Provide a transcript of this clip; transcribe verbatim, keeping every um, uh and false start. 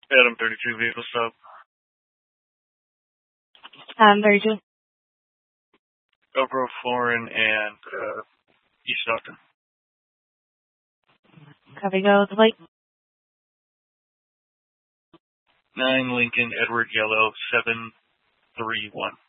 Adam thirty-two, vehicle stop. Um, thirty-two. Elk Grove, Florin, and uh, East Stockton. Copy, go. The plate. nine Lincoln, Edward Yellow, seven three one.